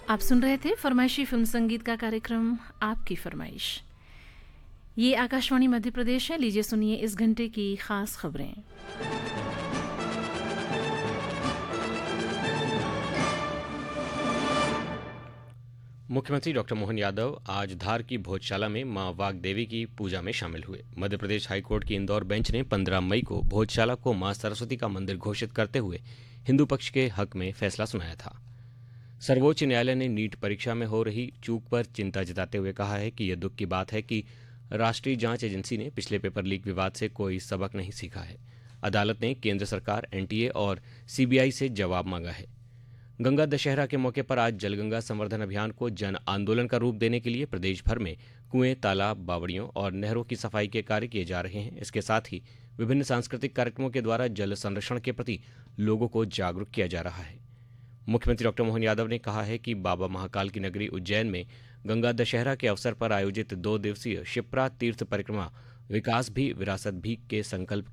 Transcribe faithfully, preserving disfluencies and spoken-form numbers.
आप सुन रहे थे फरमाइशी फिल्म संगीत का कार्यक्रम आपकी फरमाइश। ये आकाशवाणी मध्य प्रदेश है। लीजिए सुनिए इस घंटे की खास खबरें। मुख्यमंत्री डॉक्टर मोहन यादव आज धार की भोजशाला में मां वाग्देवी की पूजा में शामिल हुए। मध्य प्रदेश हाईकोर्ट की इंदौर बेंच ने पंद्रह मई को भोजशाला को मां सरस्वती का मंदिर घोषित करते हुए हिंदू पक्ष के हक में फैसला सुनाया था। सर्वोच्च न्यायालय ने नीट परीक्षा में हो रही चूक पर चिंता जताते हुए कहा है कि यह दुख की बात है कि राष्ट्रीय जांच एजेंसी ने पिछले पेपर लीक विवाद से कोई सबक नहीं सीखा है। अदालत ने केंद्र सरकार, एनटीए और सीबीआई से जवाब मांगा है। गंगा दशहरा के मौके पर आज जलगंगा संवर्धन अभियान को जन आंदोलन का रूप देने के लिए प्रदेश भर में कुएं, तालाब, बावड़ियों और नहरों की सफाई के कार्य किए जा रहे हैं। इसके साथ ही विभिन्न सांस्कृतिक कार्यक्रमों के द्वारा जल संरक्षण के प्रति लोगों को जागरूक किया जा रहा है। मुख्यमंत्री डॉक्टर मोहन यादव ने कहा है कि बाबा महाकाल की नगरी उज्जैन में गंगा दशहरा के अवसर पर आयोजित दो दिवसीय शिप्रा तीर्थ परिक्रमा विकास भी विरासत भी के संकल्प